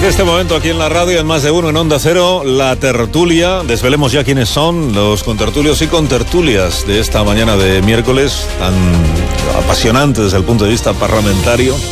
este momento aquí en la radio, en Más de Uno, en Onda Cero, la tertulia. Desvelemos ya quiénes son los contertulios y contertulias de esta mañana de miércoles, tan apasionante desde el punto de vista parlamentario.